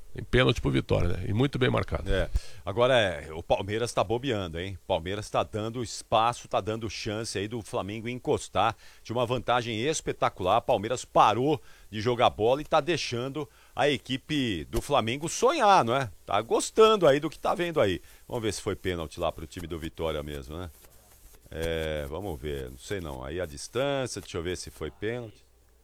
Em pênalti pro Vitória, né? E muito bem marcado. Agora o Palmeiras tá bobeando, hein? O Palmeiras tá dando espaço, tá dando chance aí do Flamengo encostar. Tinha uma vantagem espetacular. Palmeiras parou de jogar bola e tá deixando a equipe do Flamengo sonhar, não é? Tá gostando aí do que tá vendo aí. Vamos ver se foi pênalti lá pro time do Vitória mesmo, né? Vamos ver, não sei não. Aí a distância, deixa eu ver se foi pênalti.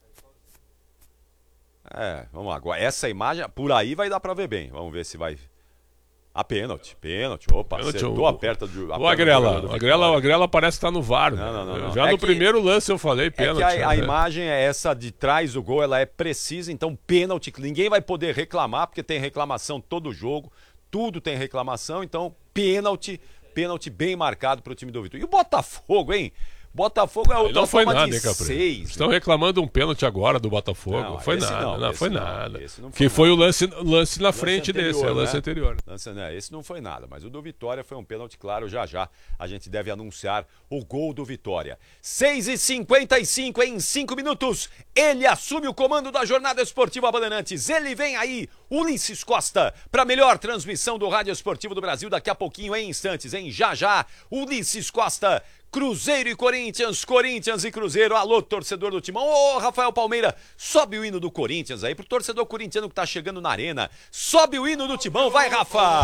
Vamos lá. Agora, essa imagem, por aí vai dar pra ver bem. Vamos ver se vai. Pênalti. Opa, acertou a perna do O Agrela parece que tá no VAR. Não. Já no primeiro lance eu falei pênalti. A imagem é essa de trás do gol, ela é precisa, então pênalti. Ninguém vai poder reclamar, porque tem reclamação todo jogo. Tudo tem reclamação, então pênalti bem marcado pro time do Vitória. E o Botafogo, hein? Botafogo é outra forma de 6. Estão reclamando um pênalti agora do Botafogo. Não foi nada. Não foi nada. Que foi o lance na frente desse, o lance anterior. Esse não foi nada, mas o do Vitória foi um pênalti, claro. Já a gente deve anunciar o gol do Vitória. 6h55, em 5 minutos, ele assume o comando da Jornada Esportiva Bandeirantes. Ele vem aí, Ulisses Costa, para a melhor transmissão do Rádio Esportivo do Brasil. Daqui a pouquinho, em instantes, já, Ulisses Costa. Cruzeiro e Corinthians, Corinthians e Cruzeiro. Alô, torcedor do Timão. Ô, Rafael Palmeira, sobe o hino do Corinthians aí pro torcedor corintiano que tá chegando na arena. Sobe o hino do Timão, vai, Rafa!